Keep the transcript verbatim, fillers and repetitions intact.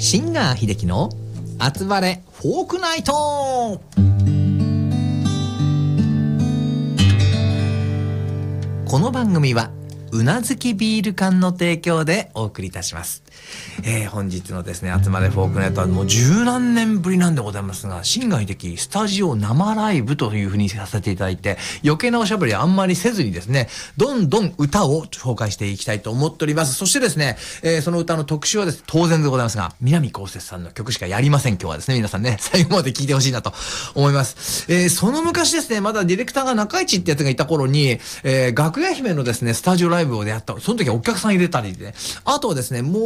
シンガー秀樹の集まれフォークナイト。この番組はうなずきビール缶の提供でお送りいたします。えー、本日のですね、集まれフォークナイトはもう十何年ぶりなんでございますが、シンガー秀樹スタジオ生ライブという風にさせていただいて、余計なおしゃべりはあんまりせずにですね、どんどん歌を紹介していきたいと思っております。そしてですね、えー、その歌の特集はですね、当然でございますが、南こうせつさんの曲しかやりません。今日はですね、皆さんね、最後まで聴いてほしいなと思います。えー、その昔ですね、まだディレクターが中市ってやつがいた頃に、えー、楽屋姫のですね、スタジオライブをやった、その時はお客さん入れたりで、ね、あとはですね、もう